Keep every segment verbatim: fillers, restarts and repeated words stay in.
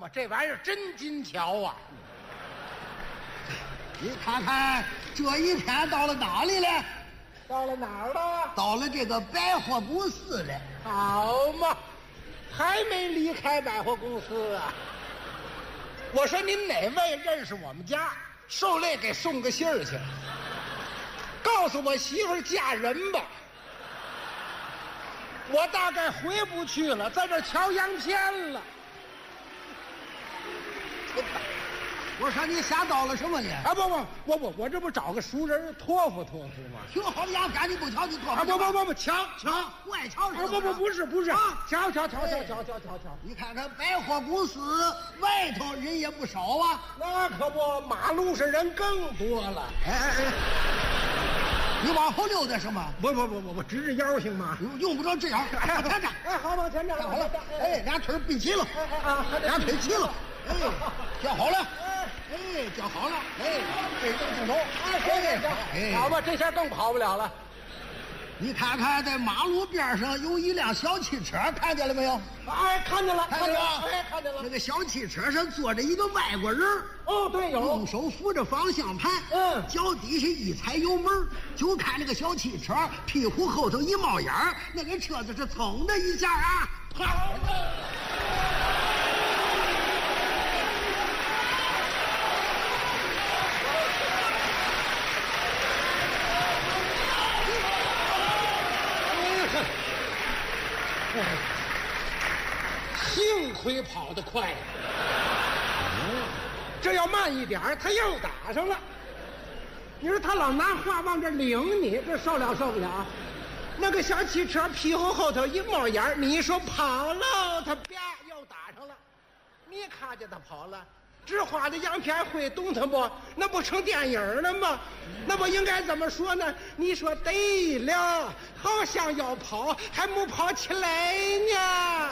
不，这玩意儿真金条啊！ 你看看这一天到了哪里了？ 到了哪儿了？ 到了这个百货公司了。 好嘛，还没离开百货公司啊！我说您哪位认识我们家，受累给送个信儿去，告诉我媳妇儿嫁人吧。我大概回不去了，在这瞧洋片了。 我说你想到了什么呢？ 啊不不，我我我这不找个熟人托付托付吗？ 挺好的洋片你不瞧你托付？ 啊不不不不，瞧瞧， 不爱瞧是吧？ 啊不不不是不是， 啊瞧瞧瞧瞧瞧瞧瞧瞧， 你看看百货公司外头人也不少啊。 那可不，马路上人更多了。 哎哎哎，你往后溜达是吗？ 不不不不不，直着腰行吗？ 用用不着这样，哎，前站， 哎，好往前站， 站好了，哎，俩腿并齐了， 啊， 俩腿齐了，哎，叫好了，哎，叫好了，哎，这正镜头， 哎，好吧，这下更跑不了了。 你看看，在马路边上有一辆小汽车，看见了没有？ 哎，看见了， 看见了， 哎，看见了。 那个小汽车上坐着一个外国人。 哦，对，有。 用手扶着方向盘， 嗯， 脚底下一踩油门，就看那个小汽车屁股后头一冒烟，那个车子是噌的一下啊，跑了。 幸亏跑得快呀、嗯，这要慢一点他又打上了。你说他老拿话往这领你，这受了受不了？那个小汽车屁股后头一冒烟，你说跑喽，他啪又打上了。你看见他跑了，直画的洋片会动弹不？那不成电影了吗？那不应该怎么说呢？你说对了，好像要跑，还没跑起来呢。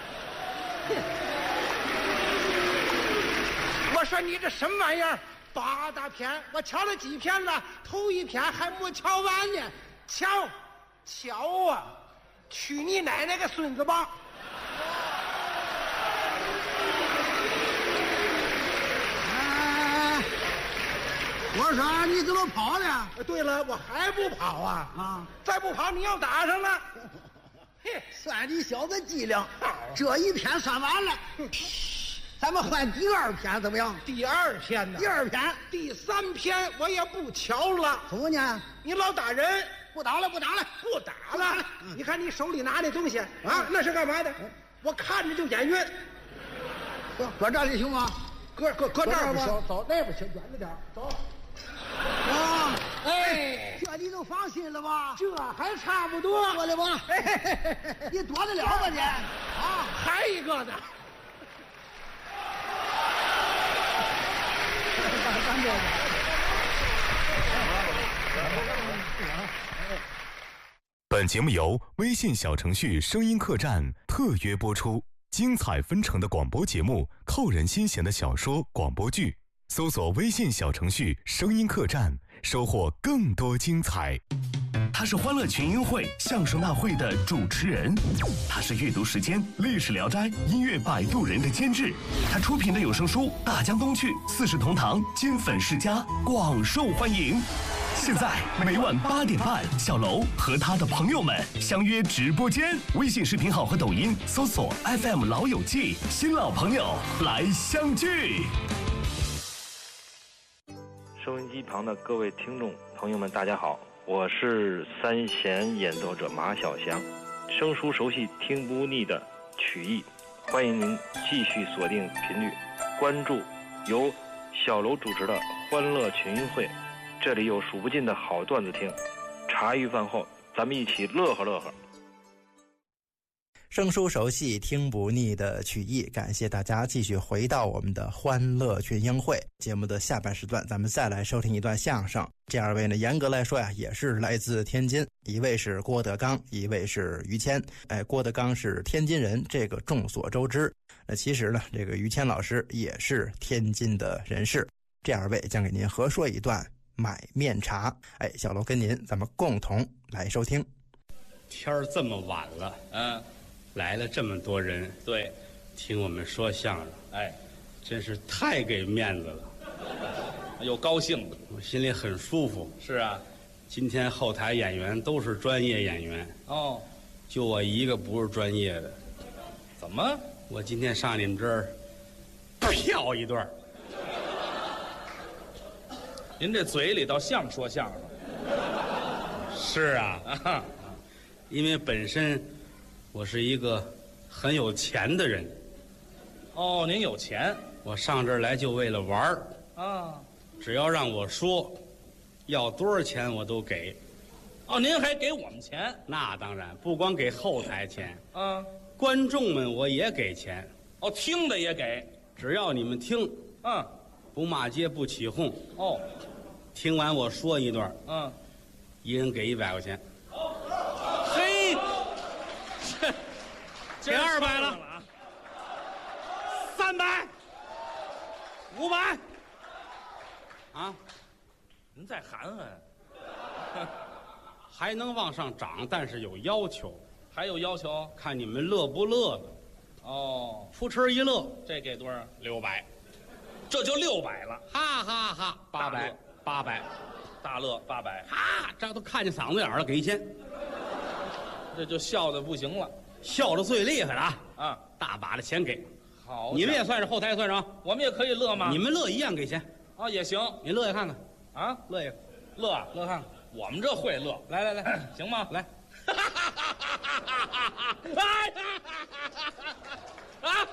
我说你这什么玩意儿？八大片，我瞧了几片了，头一片还没瞧完呢。瞧，瞧啊！去你奶奶个孙子吧！ 哎，我说你怎么跑呢？ 对了，我还不跑啊！ 啊， 再不跑你要打上了。 嘿，算你小子机灵，这一篇算完了，咱们换第二篇怎么样？ 第二篇呢？ 第二篇， 第三篇我也不瞧了。 怎么呢？ 你老打人， 不打了，不打了， 不打了。嗯、你看你手里拿那东西啊，嗯、那是干嘛的？嗯、我看着就眼晕。 搁搁这里行吗？ 搁搁搁这儿不行，走那边去，远着点，走。 啊， 哎， 这你都放心了吧？ 这还差不多， 多了吧？你躲得了吧你？啊， 还一个呢。 本节目由微信小程序声音客栈特约播出，精彩纷呈的广播节目，扣人心弦的小说广播剧，搜索微信小程序声音客栈，收获更多精彩。 他是欢乐群英会相声大会的主持人，他是阅读时间历史聊斋音乐摆渡人的监制，他出品的有声书《大江东去》《四世同堂》金粉世家广受欢迎。现在每晚八点半，小楼和他的朋友们相约直播间，微信视频号和抖音搜索 F M 老友记，新老朋友来相聚。 收音机旁的各位听众朋友们，大家好，我是三弦演奏者马小祥，生疏熟悉听不腻的曲艺，欢迎您继续锁定频率，关注由小楼主持的欢乐群英会，这里有数不尽的好段子听，茶余饭后咱们一起乐呵乐呵。 生疏熟悉听不腻的曲艺，感谢大家继续回到我们的欢乐群英会节目的下半时段，咱们再来收听一段相声。这二位呢，严格来说呀，也是来自天津，一位是郭德纲，一位是于谦。哎，郭德纲是天津人，这个众所周知。那其实呢，这个于谦老师也是天津的人士。这二位将给您合说一段买面茶。哎，小楼跟您，咱们共同来收听。 天儿这么晚了，嗯。来了这么多人， 对， 听我们说相声， 哎， 真是太给面子了， 又高兴的。 我心里很舒服。 是啊。 今天后台演员都是专业演员， 哦， 就我一个不是专业的。 怎么？ 我今天上你们这儿飘一段。 您这嘴里倒像说相声。 是啊， 啊， 因为本身我是一个很有钱的人。 哦，您有钱。 我上这儿来就为了玩儿啊， 只要让我说要多少钱我都给。 哦，您还给我们钱？ 那当然，不光给后台钱， 啊， 观众们我也给钱。 哦，听的也给。 只要你们听， 嗯， 不骂街不起哄。 哦， 听完我说一段， 嗯， 一人给一百块钱。 嘿，这给二百了，三百，五百，啊， 您再喊喊。 还能往上涨，但是有要求。 还有要求？ 看你们乐不乐的。 哦， 扑哧一乐， 这给多少？ 六百， 这就六百了。 哈哈哈，八百，八百， 大乐八百， 哈，这都看见嗓子眼了，给一千， 这就笑的不行了， 笑的最厉害的啊！ 啊， 大把的钱给。 好， 你们也算是后台算上， 我们也可以乐吗？ 你们乐一样给钱。 啊，也行。 你乐一看看， 啊， 乐一个， 乐啊， 乐看看。 我们这会乐， 来来来， 行吗？ 来， 啊，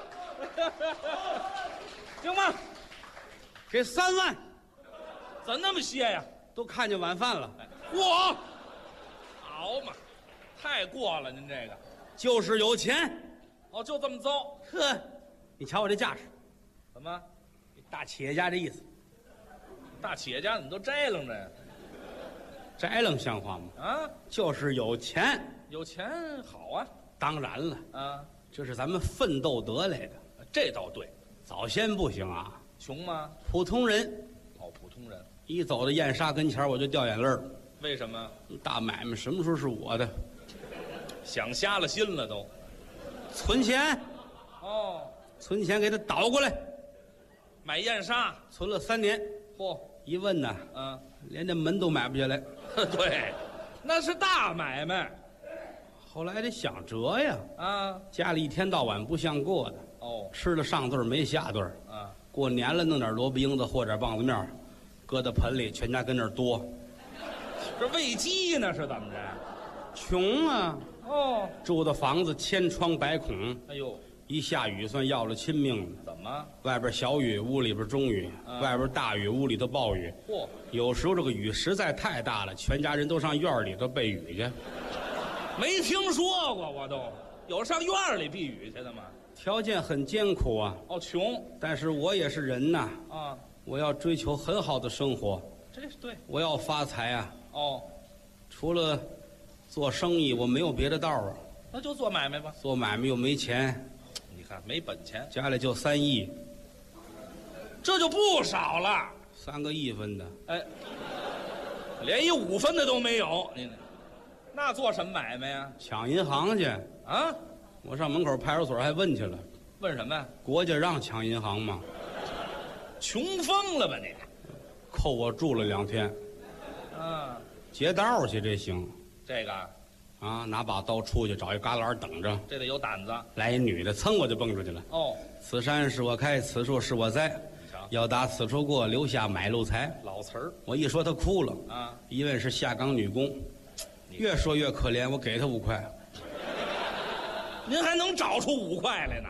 行吗？ 给三万， 怎那么些呀？ 都看见晚饭了。 嚯，好嘛，太过了，您这个就是有钱。 哦，就这么糟。 呵，你瞧我这架势， 怎么？ 大企业家这意思。 大企业家怎么都摘楞着呀？ 摘楞像话吗？ 啊， 就是有钱， 有钱好啊。 当然了， 啊， 这是咱们奋斗得来的。 这倒对， 早先不行啊， 穷吗？ 普通人。 哦，普通人。 一走到燕莎跟前我就掉眼泪儿。 为什么？ 大买卖什么时候是我的？ 想瞎了心了都。 存钱。 哦， 存钱给他倒过来。 买燕莎， 存了三年。 嚯， 一问呢， 嗯， 连这门都买不下来。 对，那是大买卖。 后来得想辙呀。 啊， 家里一天到晚不像过的。 哦， 吃了上顿没下顿。 啊， 过年了弄点萝卜缨子和点棒子面，搁到盆里，全家跟那儿多。 这喂鸡呢是怎么着？ 穷啊！ 哦， 住的房子千疮百孔。 哎呦， 一下雨算要了亲命。 怎么？ 外边小雨，屋里边中雨； 啊、 外边大雨，屋里头暴雨。 嚯！ 有时候这个雨实在太大了，全家人都上院里头避雨去。 没听说过，我都有上院里避雨去的吗？ 条件很艰苦啊。 哦，穷。 但是我也是人呐。 啊， 我要追求很好的生活。 这是对。 我要发财啊。 哦， 除了做生意，我没有别的道啊。 那就做买卖吧。 做买卖又没钱。 你看没本钱， 家里就三亿， 这就不少了。 三个亿分的， 哎，连一五分的都没有，你那做什么买卖呀？ 抢银行去啊！ 我上门口派出所还问去了， 问什么呀？ 国家让抢银行吗？ 穷疯了吧你？ 扣我住了两天。 啊， 劫道去这行？ 这个啊，拿把刀出去找一旮旯等着。 这得有胆子。 来一女的，噌我就蹦出去了。 哦， 此山是我开，此树是我栽，要打此处过，留下买路财。 老词儿。 我一说她哭了。 啊， 一问是下岗女工，越说越可怜，我给她五块。 您还能找出五块来呢？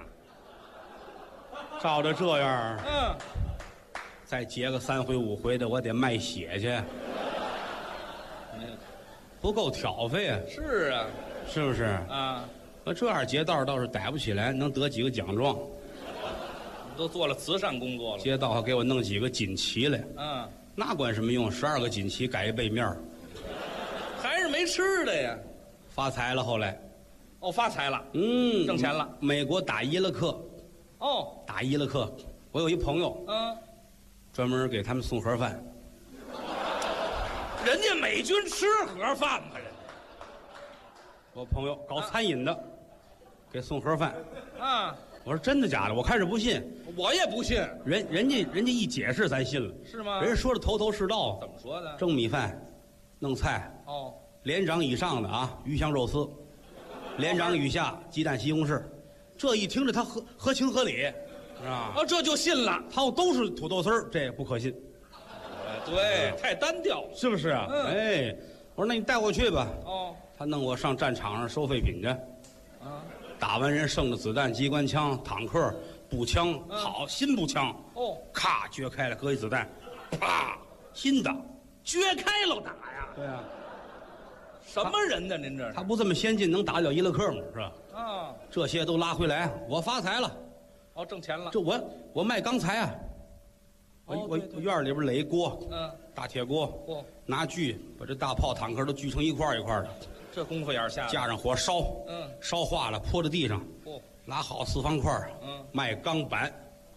照着这样， 嗯， 再结个三回五回的，我得卖血去。不够挑费啊！ 是啊， 是不是啊？ 那这样劫道倒是逮不起来，能得几个奖状。 都做了慈善工作了， 街道还给我弄几个锦旗来。 嗯， 那管什么用？十二个锦旗改一背面， 还是没吃的呀。 发财了后来。 哦，发财了， 嗯， 挣钱了。 美国打伊拉克。 哦， 打伊拉克，我有一朋友， 嗯， 专门给他们送盒饭。 人家美军吃盒饭吗？人家我朋友搞餐饮的，啊、给送盒饭。 啊， 我说真的假的？我开始不信， 我也不信， 人人家人家一解释咱信了， 是吗？ 人说的头头是道。 怎么说的？ 蒸米饭，弄菜， 哦， 连长以上的啊，鱼香肉丝；连长以下，鸡蛋西红柿。这一听着他合合情合理，啊， 哦，这就信了。 他要都是土豆丝儿，这不可信。 对，太单调了， 是不是啊？ 嗯、 哎，我说那你带我去吧。 哦， 他弄我上战场上收废品去。 啊， 打完人剩的子弹，机关枪、坦克、步枪， 嗯、 好新步枪。 哦， 咔撅开了，搁一子弹，啪，新的， 撅开了打呀。 对啊。 什么人呢？您这是？ 他不这么先进，能打得了伊拉克吗？是吧？ 啊， 这些都拉回来，我发财了。 哦，挣钱了。 这我我卖钢材啊。我我我院里边垒一锅， 嗯， 大铁锅， 嚯， 拿锯把这大炮、坦克都锯成一块一块的， 这功夫眼下， 架上火烧， 嗯， 烧化了泼在地上， 嚯， 拉好四方块， 嗯， 卖钢板，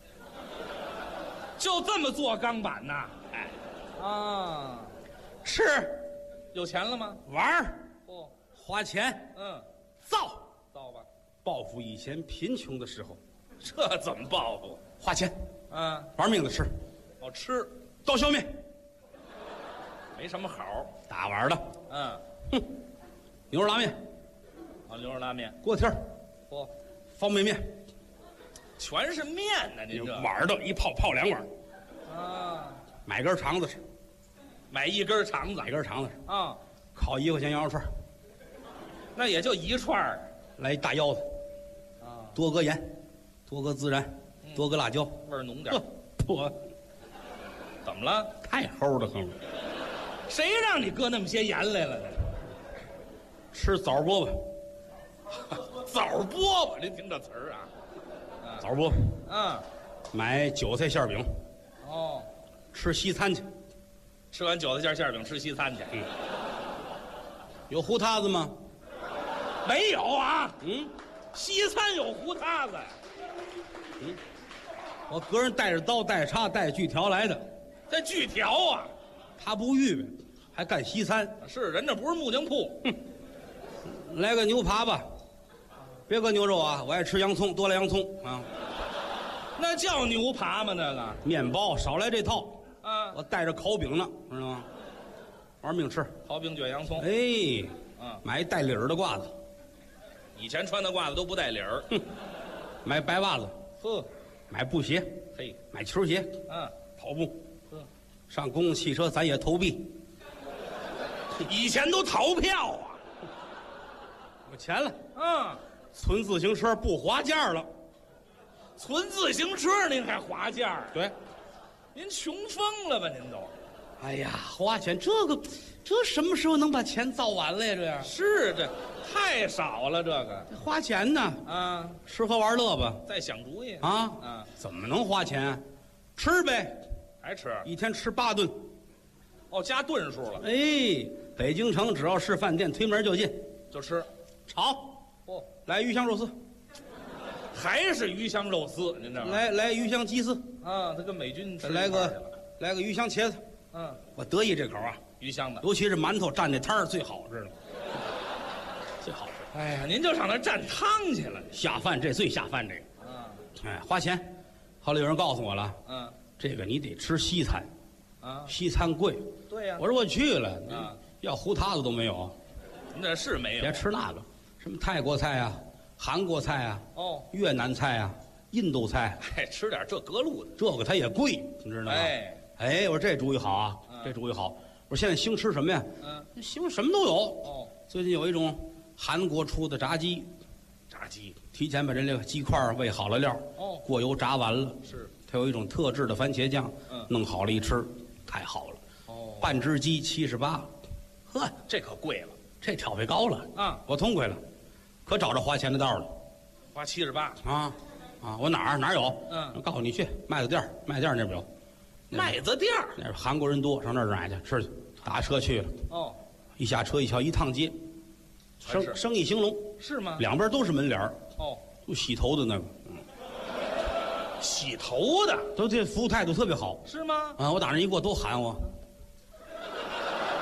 就这么做钢板呐？哎，啊， 吃， 有钱了吗？ 玩儿， 嚯， 花钱， 嗯， 造造吧， 报复以前贫穷的时候， 这怎么报复？ 花钱， 啊， 玩命的吃。 哦，吃刀削面， 没什么好， 大碗的， 嗯， 哼，牛肉拉面， 啊，牛肉拉面， 锅贴儿， 嚯， 方便面， 全是面呢，您这碗的一泡泡两碗， 啊， 买根肠子吃， 买一根肠子， 买根肠子吃， 啊， 烤一块钱羊肉串， 那也就一串儿， 来一大腰子， 啊， 多搁盐，多搁孜然，多搁辣椒， 味儿浓点， 我。 怎么了？ 太齁的很了！ 谁让你搁那么些盐来了呢？ 吃枣饽饽， 枣饽饽，您听这词儿啊？ 枣饽饽， 嗯， 买韭菜馅饼， 哦， 吃西餐去， 吃完韭菜馅馅饼吃西餐去。 嗯，有胡塌子吗？ 没有啊。 嗯， 西餐有胡塌子。 嗯。我个人带着刀、带叉、带锯条来的， 这锯条啊， 他不预备，还干西餐。 是人这不是木匠铺。 哼，来个牛扒吧，别搁牛肉啊，我爱吃洋葱，多来洋葱啊。 那叫牛扒吗？那个面包少来这套啊， 我带着烤饼呢，知道吗？玩命吃， 烤饼卷洋葱。 哎， 嗯， 买一带领儿的褂子， 以前穿的褂子都不带领儿。 哼，买白袜子， 呵。 买布鞋， 嘿， 买球鞋， 嗯， 跑步， 嗯， 上公共汽车咱也投币， 以前都逃票啊， 有钱了， 嗯， 存自行车不划价了， 存自行车您还划价？ 对， 您穷疯了吧？您都， 哎呀，花钱这个，这什么时候能把钱造完了呀？这样是这太少了，这个花钱呢啊， 吃喝玩乐吧， 再想主意啊啊， 怎么能花钱？吃呗， 还吃一天吃八顿， 哦，加顿数了。 哎，北京城只要是饭店，推门就进， 就吃炒， 哦， 来鱼香肉丝， 还是鱼香肉丝，您知道吗？ 来来鱼香鸡丝啊，他跟美军吃来个来个鱼香茄子， 嗯， 我得意这口啊， 鱼香的， 尤其是馒头蘸那汤儿最好，知道吗？最好吃。 哎呀，您就上那蘸汤去了， 下饭这最下饭这个， 啊， 哎，花钱。后来有人告诉我了， 嗯， 这个你得吃西餐， 啊， 西餐贵。 对呀， 我说我去了， 啊， 要胡塌子都没有， 您这是没有， 别吃那个，什么泰国菜啊、韩国菜啊、 哦， 越南菜啊、印度菜， 哎，吃点这隔路的， 这个它也贵，你知道吗？ 哎， 哎，我说这主意好啊， 嗯这主意好。我说现在兴吃什么呀？ 嗯， 兴什么都有。 哦， 最近有一种韩国出的炸鸡， 炸鸡， 提前把这个鸡块儿煨好了料， 哦， 过油炸完了， 是， 它有一种特制的番茄酱， 嗯， 弄好了一吃，太好了。 哦， 半只鸡七十八，呵， 这可贵了这挑费高了啊！ 我痛快了，可找着花钱的道了花七十八啊啊！我哪儿哪儿有？ 嗯， 告诉你去麦子店儿，麦子店儿那边有， 麦子店儿那边韩国人多，上那儿买去吃去。打车去了， 哦， 一下车一瞧，一趟街， 全是生生意兴隆， 是吗？ 两边都是门脸儿， 哦， 有洗头的那个， 洗头的都这服务态度特别好是吗？ 啊！我打那一过都喊我，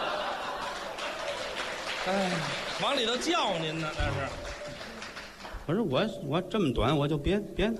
哎，往里头叫您呢，那是。 我可是我我这么短，我就别别